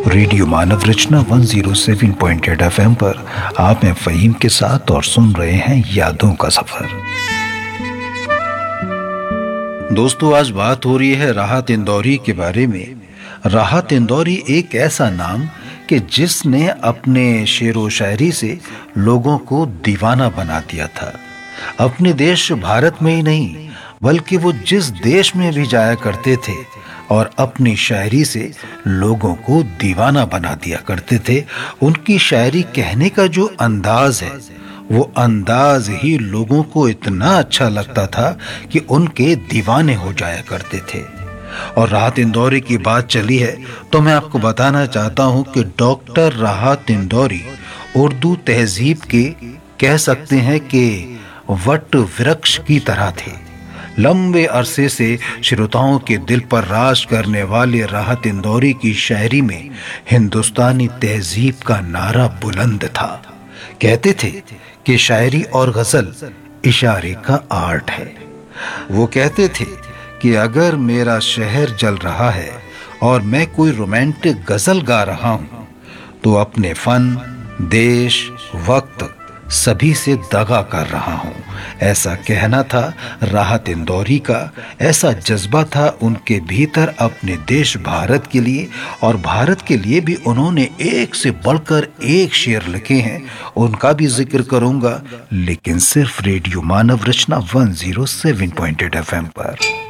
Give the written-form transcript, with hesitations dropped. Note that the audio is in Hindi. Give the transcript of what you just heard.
रेडियो मानव रचना 107.8 FM पर आप हैं फ़हीम के साथ और सुन रहे हैं यादों का सफर। दोस्तों, आज बात हो रही है राहत इंदौरी के बारे में। राहत इंदौरी एक ऐसा नाम कि जिसने अपने शेर व शायरी से लोगों को दीवाना बना दिया था। अपने देश भारत में ही नहीं बल्कि वो जिस देश में भी जाया करते थे और अपनी शायरी से लोगों को दीवाना बना दिया करते थे। उनकी शायरी कहने का जो अंदाज है, वो अंदाज ही लोगों को इतना अच्छा लगता था कि उनके दीवाने हो जाया करते थे। और राहत इंदौरी की बात चली है तो मैं आपको बताना चाहता हूं कि डॉक्टर राहत इंदौरी उर्दू तहजीब के कह सकते हैं कि वट वृक्ष की तरह थे। लंबे अरसे से श्रोताओं के दिल पर राज करने वाले राहत इंदौरी की शायरी में हिंदुस्तानी तहजीब का नारा बुलंद था। कहते थे कि शायरी और गजल इशारे का आर्ट है। वो कहते थे कि अगर मेरा शहर जल रहा है और मैं कोई रोमांटिक गजल गा रहा हूं तो अपने फन, देश, वक्त सभी से दगा कर रहा हूं। ऐसा कहना था राहत इंदौरी का। ऐसा जज्बा था उनके भीतर अपने देश भारत के लिए, और भारत के लिए भी उन्होंने एक से बढ़कर एक शेर लिखे हैं। उनका भी जिक्र करूंगा, लेकिन सिर्फ रेडियो मानव रचना 107.8 FM पर।